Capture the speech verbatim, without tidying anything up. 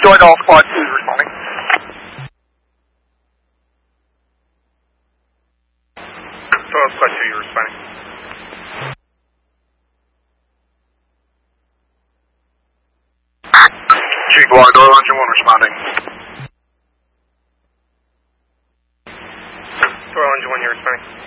Joint all squad two is responding. So squad two, you're responding. Chief Water, door launcher one responding.